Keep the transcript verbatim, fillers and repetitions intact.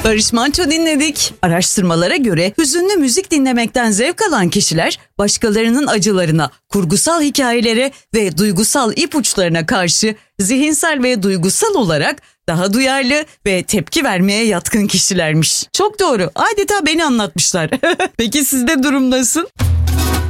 Barış Manço dinledik. Araştırmalara göre hüzünlü müzik dinlemekten zevk alan kişiler başkalarının acılarına, kurgusal hikayelere ve duygusal ipuçlarına karşı zihinsel ve duygusal olarak daha duyarlı ve tepki vermeye yatkın kişilermiş. Çok doğru. Adeta beni anlatmışlar. Peki sizde durum nasıl?